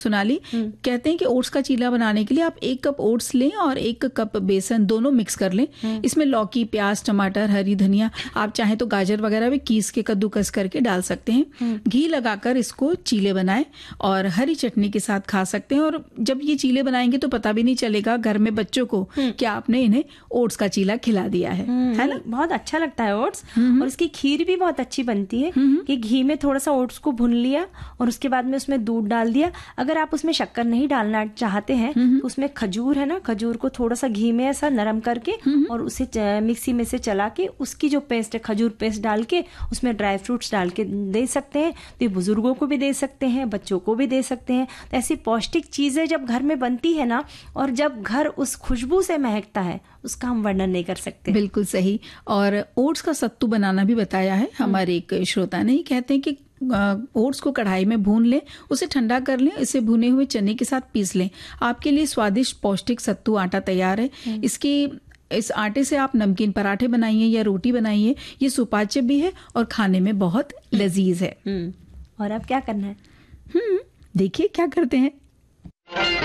सोनाली, कहते हैं कि ओट्स का चीला बनाने के लिए आप 1 कप ओट्स लें और 1 कप बेसन, दोनों मिक्स कर लें। इसमें लौकी, प्याज, टमाटर, हरी धनिया, आप चाहें तो गाजर वगैरह भी कीस के कद्दूकस करके डाल सकते हैं। घी लगाकर इसको चीले बनाएं और हरी चटनी के साथ खा सकते हैं। और जब ये चीले बनाएंगे तो पता भी नहीं चलेगा घर में बच्चों को कि आपने इन्हें ओट्स का चीला खिला दिया है ना। बहुत अच्छा लगता है ओट्स। और इसकी खीर भी बहुत अच्छी बनती है कि घी में थोड़ा सा ओट्स को भून लिया और उसके बाद में उसमें दूध डाल दिया। अगर आप उसमें शक्कर नहीं डालना चाहते हैं तो उसमें खजूर है ना, खजूर को थोड़ा सा घी में ऐसा नरम करके और उसे मिक्सी में से चला के उसकी जो पेस्ट है, खजूर पेस्ट डाल के उसमें ड्राई फ्रूट्स डाल के दे सकते हैं। तो ये बुजुर्गों को भी दे सकते हैं, बच्चों को भी दे सकते हैं। तो ऐसी पौष्टिक चीजें जब घर में बनती है ना, और जब घर उस खुशबू से महकता है, उसका हम वर्णन नहीं कर सकते। बिल्कुल सही। और ओट्स का सत्तू बनाना भी बताया है हमारे एक श्रोता ने। कहते हैं कि ओट्स को कढ़ाई में भून लें, उसे ठंडा कर लें, इसे भुने हुए चने के साथ पीस लें। आपके लिए स्वादिष्ट पौष्टिक सत्तू आटा तैयार है। इस आटे से आप नमकीन पराठे बनाइए या रोटी बनाइए। ये सुपाच्य भी है और खाने में बहुत लजीज है। और अब क्या करना है? देखिए क्या करते हैं।